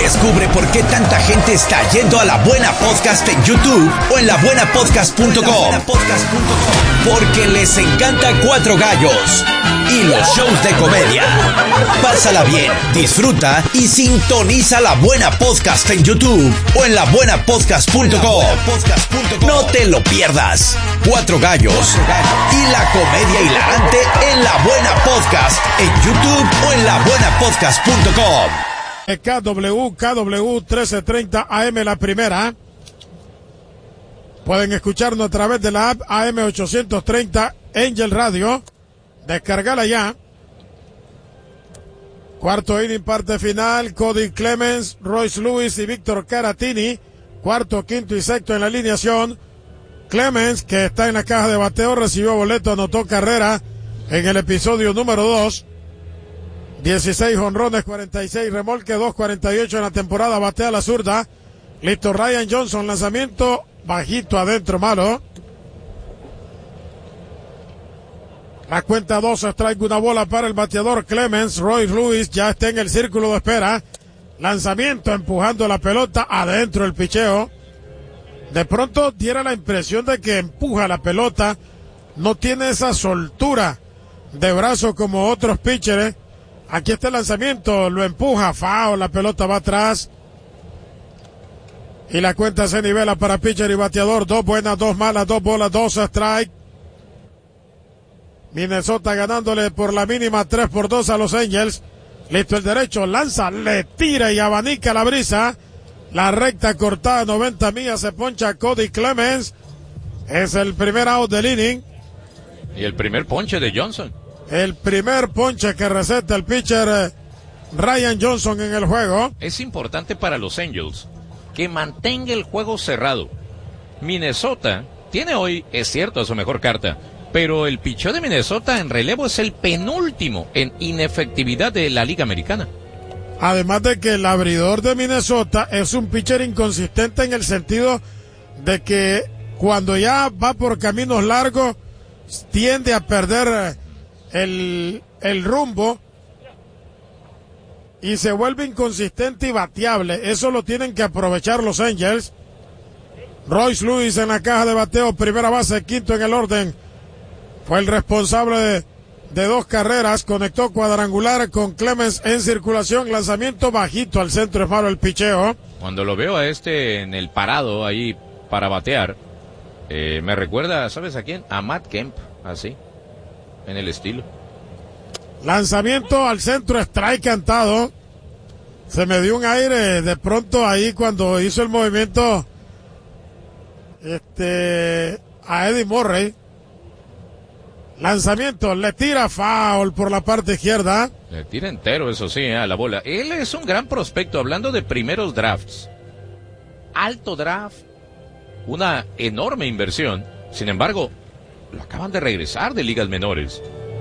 Descubre por qué tanta gente está yendo a La Buena Podcast en YouTube o en labuenapodcast.com. Porque les encanta Cuatro Gallos y los shows de comedia. Pásala bien, disfruta y sintoniza La Buena Podcast en YouTube o en labuenapodcast.com. No te lo pierdas. Cuatro Gallos y la comedia hilarante en La Buena Podcast en YouTube o en labuenapodcast.com. KW 1330 AM la primera. Pueden escucharnos a través de la app AM 830 Angel Radio. Descargala ya. Cuarto inning, parte final. Cody Clemens, Royce Lewis y Víctor Caratini. Cuarto, quinto y sexto en la alineación. Clemens, que está en la caja de bateo, recibió boleto, anotó carrera en el episodio número 2. 16 jonrones, 46 remolques, 2.48 en la temporada, batea la zurda. Listo, Ryan Johnson, lanzamiento bajito adentro, malo. La cuenta 2, strike, una bola para el bateador Clemens. Royce Lewis ya está en el círculo de espera. Lanzamiento empujando la pelota adentro el picheo. De pronto diera la impresión de que empuja la pelota. No tiene esa soltura de brazo como otros pitchers. Aquí está el lanzamiento, lo empuja, foul, la pelota va atrás. Y la cuenta se nivela para pitcher y bateador. 2 buenas, 2 malas, 2 bolas, 2 strike. Minnesota ganándole por la mínima 3-2 a los Angels. Listo el derecho, lanza, le tira y abanica la brisa. La recta cortada, 90 millas, se poncha Cody Clemens. Es el primer out del inning. Y el primer ponche de Johnson. El primer ponche que receta el pitcher Ryan Johnson en el juego. Es importante para los Angels que mantenga el juego cerrado. Minnesota tiene hoy, es cierto, su mejor carta, pero el picheo de Minnesota en relevo es el penúltimo en inefectividad de la Liga Americana. Además de que el abridor de Minnesota es un pitcher inconsistente en el sentido de que cuando ya va por caminos largos tiende a perder el rumbo y se vuelve inconsistente y bateable. Eso lo tienen que aprovechar los Angels. Royce Lewis en la caja de bateo, primera base, quinto en el orden. Fue el responsable de 2 carreras, conectó cuadrangular con Clemens en circulación, lanzamiento bajito al centro, es malo el picheo. Cuando lo veo a este en el parado ahí para batear, me recuerda, ¿sabes a quién? A Matt Kemp, así, en el estilo. Lanzamiento al centro, strike cantado. Se me dio un aire de pronto ahí cuando hizo el movimiento a Eddie Murray. Lanzamiento, le tira foul por la parte izquierda. Le tira entero, eso sí, a la bola. Él es un gran prospecto, hablando de primeros drafts. Alto draft, una enorme inversión. Sin embargo, lo acaban de regresar de ligas menores.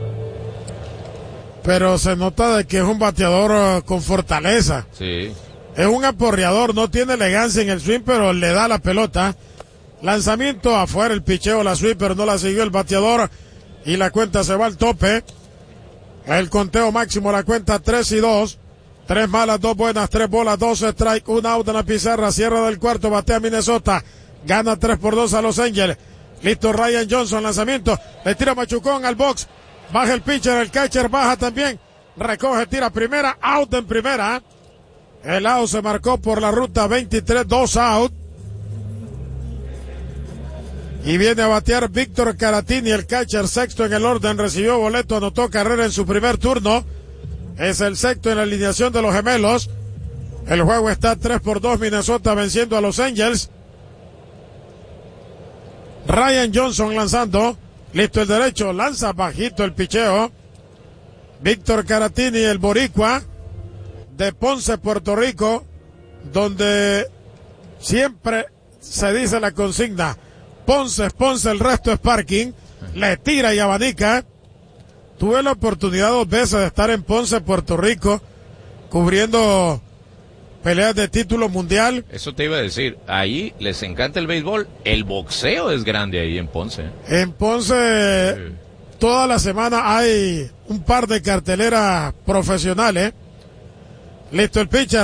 Pero se nota de que es un bateador con fortaleza. Sí. Es un aporreador, no tiene elegancia en el swing, pero le da la pelota. Lanzamiento afuera, el picheo, la sweeper no la siguió el bateador. Y la cuenta se va al tope. El conteo máximo, la cuenta 3-2. 3 malas, 2 buenas, 3 bolas, 2 strike, 1 out en la pizarra. Cierra del cuarto, batea Minnesota. Gana 3-2 a los Angels. Listo Ryan Johnson, lanzamiento. Le tira Machucón al box. Baja el pitcher, el catcher baja también. Recoge, tira primera, out en primera. El out se marcó por la ruta 23, 2 out. Y viene a batear Víctor Caratini, el catcher, sexto en el orden, recibió boleto, anotó carrera en su primer turno. Es el sexto en la alineación de los gemelos. El juego está 3-2, Minnesota venciendo a los Angels. Ryan Johnson lanzando. Listo el derecho, lanza bajito el picheo. Víctor Caratini, el boricua de Ponce, Puerto Rico, donde siempre se dice la consigna: Ponce es Ponce, el resto es parking. Le tira y abanica. Tuve la oportunidad 2 veces de estar en Ponce, Puerto Rico, cubriendo peleas de título mundial. Eso te iba a decir, ahí les encanta el béisbol, el boxeo es grande ahí en Ponce. En Ponce, toda la semana hay un par de carteleras profesionales. Listo el pitcher.